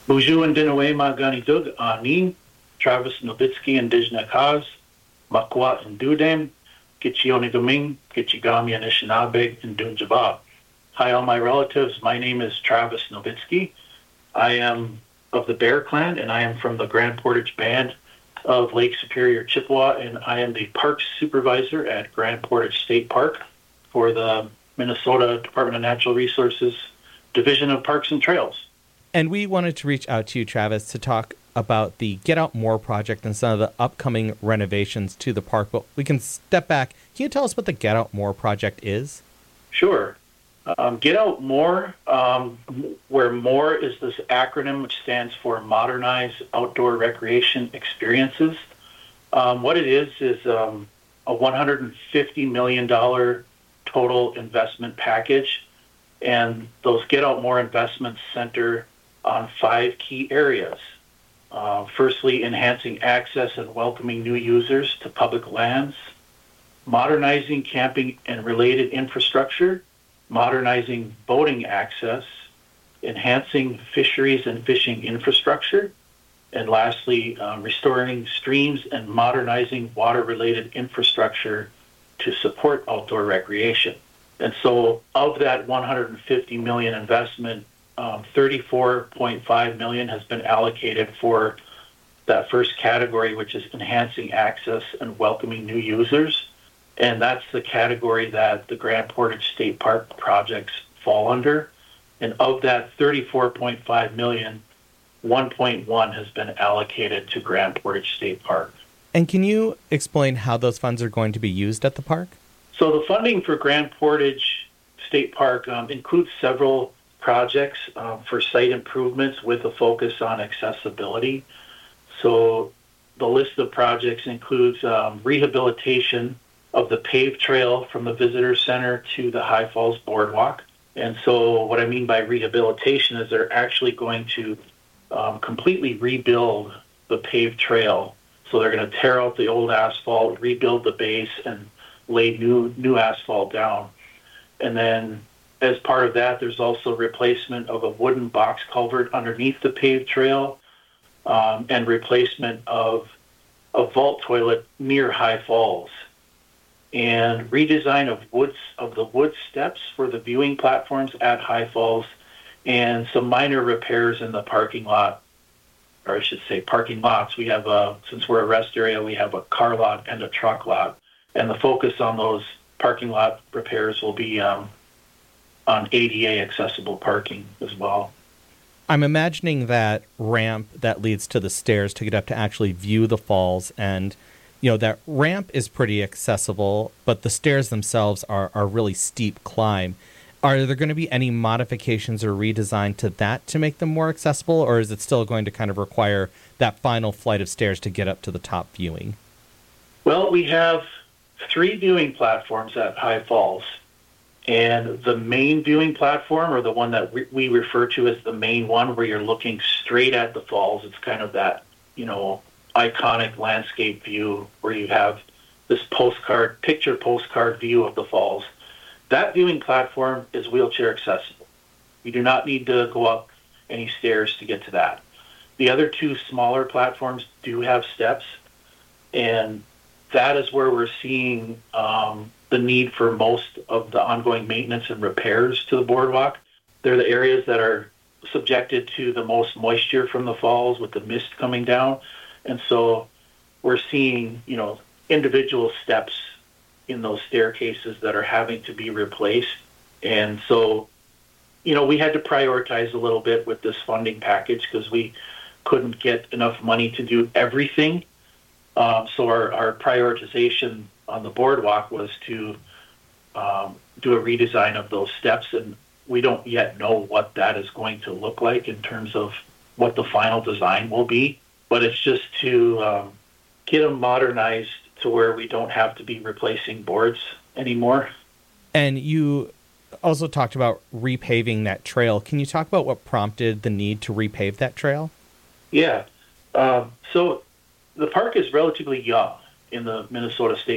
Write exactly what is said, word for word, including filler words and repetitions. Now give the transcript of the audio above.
Buju and Dinaway Magani Dug Ani, Travis Novitsky and Dijna Kaz, Makwa and Dudem, Kichioni Duming, Kichigami and Anishinaabe and Dunjabab. Hi, all my relatives. My name is Travis Novitsky. I am of the Bear Clan, and I am from the Grand Portage Band of Lake Superior, Chippewa, and I am the Parks Supervisor at Grand Portage State Park for the Minnesota Department of Natural Resources Division of Parks and Trails. And we wanted to reach out to you, Travis, to talk about the Get Out More project and some of the upcoming renovations to the park. But we can step back. Can you tell us what the Get Out More project is? Sure. Um, Get Out More, um, where MORE is this acronym which stands for Modernize Outdoor Recreation Experiences. Um, what it is is um, a one hundred fifty million dollars total investment package, and those Get Out More investments center on five key areas. Uh, firstly, enhancing access and welcoming new users to public lands, modernizing camping and related infrastructure, modernizing boating access, enhancing fisheries and fishing infrastructure, and lastly, um, restoring streams and modernizing water-related infrastructure to support outdoor recreation. And so of that one hundred fifty million dollars investment, um, thirty-four point five million dollars has been allocated for that first category, which is enhancing access and welcoming new users. And that's the category that the Grand Portage State Park projects fall under. And of that thirty-four point five million dollars, one point one has been allocated to Grand Portage State Park. And can you explain how those funds are going to be used at the park? So the funding for Grand Portage State Park um, includes several projects um, for site improvements with a focus on accessibility. So the list of projects includes um, rehabilitation of the paved trail from the visitor center to the High Falls Boardwalk. And so what I mean by rehabilitation is they're actually going to um, completely rebuild the paved trail. So they're going to tear out the old asphalt, rebuild the base, and lay new new asphalt down. And then as part of that, there's also replacement of a wooden box culvert underneath the paved trail, um, and replacement of a vault toilet near High Falls, and redesign of woods of the wood steps for the viewing platforms at High Falls, and some minor repairs in the parking lot, or I should say parking lots. We have a, since we're a rest area, we have a car lot and a truck lot, and the focus on those parking lot repairs will be um, on A D A accessible parking as well. I'm imagining that ramp that leads to the stairs to get up to actually view the falls, and you know, that ramp is pretty accessible, but the stairs themselves are a really steep climb. Are there going to be any modifications or redesign to that to make them more accessible, or is it still going to kind of require that final flight of stairs to get up to the top viewing? Well, we have three viewing platforms at High Falls, and the main viewing platform, or the one that we, we refer to as the main one, where you're looking straight at the falls, it's kind of that, you know, iconic landscape view where you have this postcard, picture postcard view of the falls. That viewing platform is wheelchair accessible. You do not need to go up any stairs to get to that. The other two smaller platforms do have steps, and that is where we're seeing um, the need for most of the ongoing maintenance and repairs to the boardwalk. They're the areas that are subjected to the most moisture from the falls with the mist coming down. And so we're seeing, you know, individual steps in those staircases that are having to be replaced. And so, you know, we had to prioritize a little bit with this funding package because we couldn't get enough money to do everything. Um, so our, our prioritization on the boardwalk was to um, do a redesign of those steps. And we don't yet know what that is going to look like in terms of what the final design will be. But it's just to um, get them modernized to where we don't have to be replacing boards anymore. And you also talked about repaving that trail. Can you talk about what prompted the need to repave that trail? Yeah. Um, so the park is relatively young in the Minnesota State